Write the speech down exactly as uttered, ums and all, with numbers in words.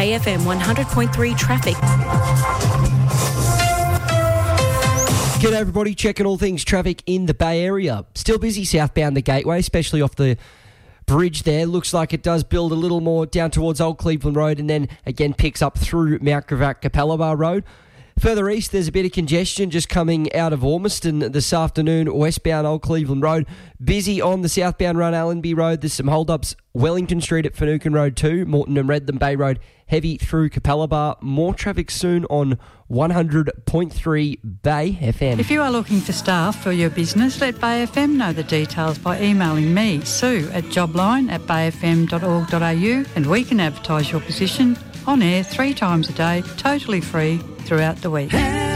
Bay F M one hundred point three traffic. G'day everybody, checking all things traffic in the Bay Area. Still busy southbound the Gateway, especially off the bridge there. Looks like it does build a little more down towards Old Cleveland Road and then again picks up through Mount Gravatt Capalaba Road. Further east, there's a bit of congestion just coming out of Ormiston this afternoon, westbound Old Cleveland Road. Busy on the southbound run Allenby Road. There's some hold-ups Wellington Street at Finucane Road too. Morton and Redland Bay Road heavy through Capalaba. More traffic soon on one hundred point three Bay F M. If you are looking for staff for your business, let Bay F M know the details by emailing me, Sue, at jobline at bay f m dot org dot a u, and we can advertise your position on air three times a day, totally free, throughout the week.